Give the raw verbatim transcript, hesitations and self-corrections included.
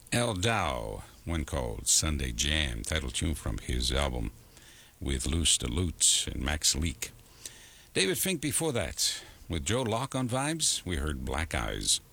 El Dow, one called Sunday Jam, title tune from his album with Luce DeLutz and Max Leak. David Fink before that. With Joe Locke on vibes, we heard Black Eyes.